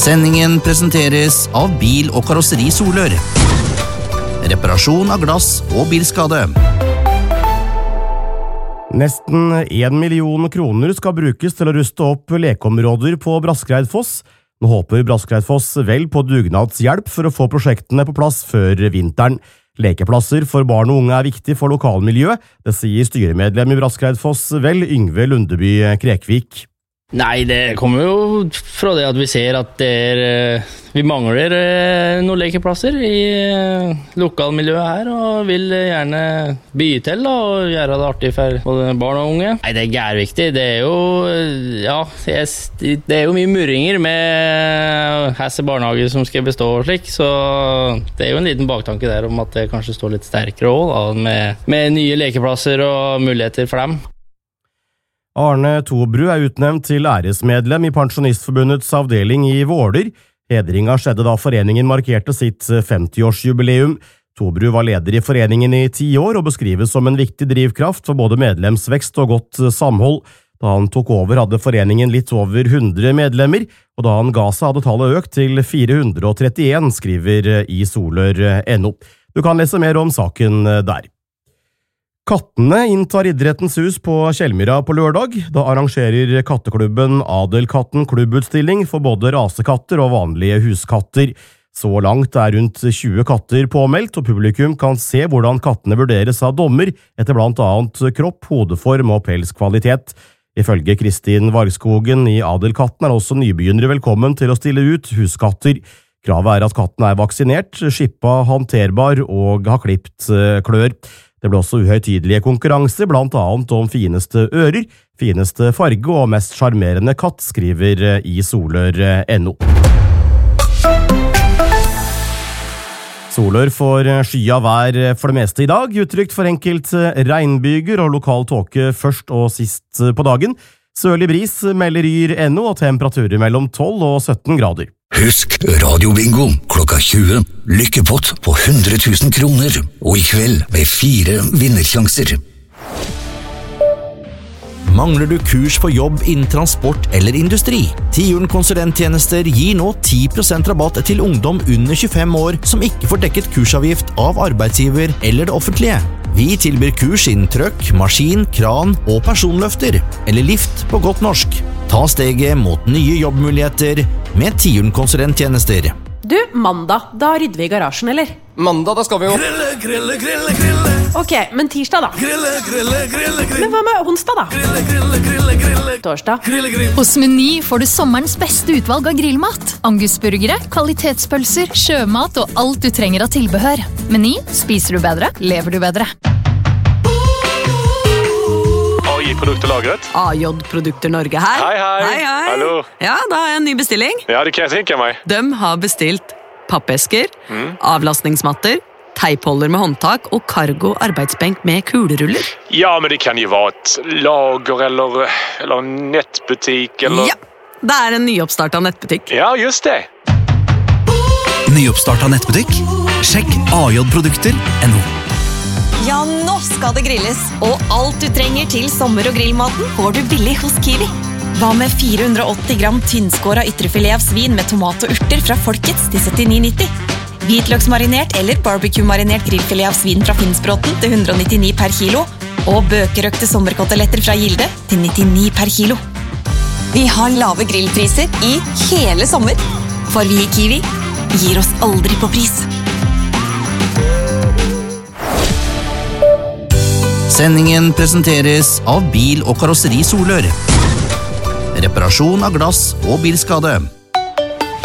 Sendingen presenteres av Bil- og karosseri Solør. Reparasjon av glass og bilskade. Nesten 1 million kroner skal brukes til å ruste opp lekeområder på Braskreidfoss. Nå håper Braskreidfoss vel på dugnadshjelp for å få prosjektene på plass før vinteren. Lekeplasser for barn og unge er viktig for lokalmiljøet, det sier styremedlem i Braskreidfoss vel, Yngve Lundeby Krekvik. Nei, det kommer jo fra det at vi ser at vi mangler noen lekeplasser i lokalmiljøet her, og vil gjerne by til og gjøre det artig for både barn og unge. Nei, det er viktig. Det er jo, ja, det er jo mye murringer med hesse barnehager som skal bestå og slik, så det er jo en liten baktanke der om at det kanskje står litt sterkere også, med nye lekeplasser og muligheter for dem. Arne Tobru er utnevnt til æresmedlem i Pensjonistforbundets avdeling i Våler. Hedringa skjedde da foreningen markerte sitt 50-årsjubileum. Tobru var leder i foreningen i 10 år og beskrives som en viktig drivkraft for både medlemsvekst og godt samhold. Da han tok over hadde foreningen litt over 100 medlemmer, og da han ga seg hadde tallet økt til 431, skriver i Solør.no. Du kan lese mer om saken der. Kattene inntar idrettens hus på Kjellmyra på lørdag. Da arrangerer katteklubben Adelkatten klubbutstilling for både rasekatter og vanlige huskatter. Så langt er rundt 20 katter påmeldt, og publikum kan se hvordan kattene vurderes av dommer etter blant annet kropp, hodeform og pelskvalitet. Ifølge Kristin Vargskogen i Adelkatten er også nybegynnere velkommen til å stille ut huskatter. Kravet er at katten er vaksinert, skippa, hanterbar og har klipt klør. Det ble også uhøytidelige konkurranser, blant annet om fineste ører, fineste farge og mest sjarmerende katt, skriver i Solør.no. Solør får skya vær for det meste i dag, utrygt for enkelt regnbyger og lokal tåke først og sist på dagen. Sørlig bris melder Yr.no og temperaturer mellom 12 og 17 grader. Husk radiobingo klokka 20. Lykkepott på 100 000 kroner, og i kveld med 4 vinnersjanser. Mangler du kurs for jobb innen transport eller industri? Tiuren konsulenttjenester gir nå 10% rabatt til ungdom under 25 år som ikke får dekket kursavgift av arbeidsgiver eller det offentlige. Vi tilbyr kurs innen trøkk, maskin, kran og personløfter, eller lift på godt norsk. Ta steget mot nye jobbmuligheter med Tiuren konsulenttjenester. Du, mandag, da rydder vi i garasjen, eller? Mandag, da skal vi jo Grille. Ok, men tirsdag da? Grille. Men hva med onsdag da? Grille. Torsdag? Hos Meny får du sommerens beste utvalg av grillmat. Angusburgere, kvalitetspølser, sjømat og alt du trenger av tilbehør. Meny, spiser du bedre, lever du bedre. Produkter lagret. AJ Produkter Norge her. Hei. Hallo. Ja, da har jeg en ny bestilling. Ja, det kan jeg tenke meg. De har bestilt pappesker, avlastningsmatter, teipholder med håndtak og cargo arbeidsbenk med kuleruller. Ja, men det kan jo være et lager eller nettbutikk eller... Ja, det er en nyoppstartet nettbutikk. Ja, just det. Nyoppstartet nettbutikk? Sjekk ajprodukter.no. Ja, nå skal det grilles, og alt du trenger til sommer- og grillmaten får du billig hos Kiwi. Hva med 480 gram tynnskåret ytrefilet av svin med tomat og urter fra Folkets til 79,90? Hvitløksmarinert eller barbecue-marinert grillfilet av svin fra Finnsbråten til 199 per kilo, og bøkerøkte sommerkoteletter fra Gilde til 99 per kilo. Vi har lave grillpriser i hele sommer, for vi i Kiwi gir oss aldri på pris. Sendingen presenteres av Bil- og karosseri Solør. Reparasjon av glass og bilskade.